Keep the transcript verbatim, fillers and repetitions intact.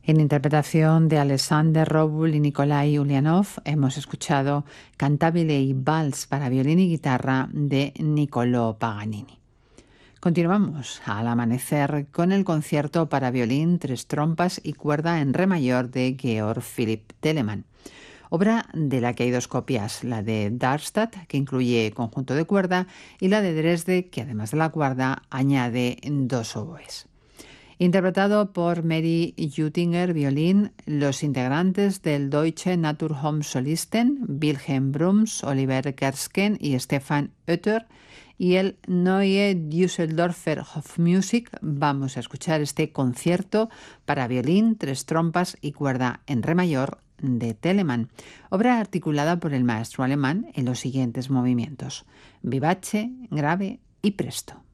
En interpretación de Alexander Robul y Nikolai Ulyanov hemos escuchado Cantabile y Vals para violín y guitarra de Niccolò Paganini. Continuamos al amanecer con el concierto para violín, tres trompas y cuerda en re mayor de Georg Philipp Telemann, obra de la que hay dos copias, la de Darmstadt, que incluye conjunto de cuerda, y la de Dresde, que además de la cuerda añade dos oboes. Interpretado por Mary Juttinger, violín, los integrantes del Deutsche Naturraumsolisten, Wilhelm Brums, Oliver Kersken y Stefan Oetter, y el Neue Düsseldorfer Hofmusik. Vamos a escuchar este concierto para violín, tres trompas y cuerda en re mayor de Telemann, obra articulada por el maestro alemán en los siguientes movimientos: vivace, grave y presto.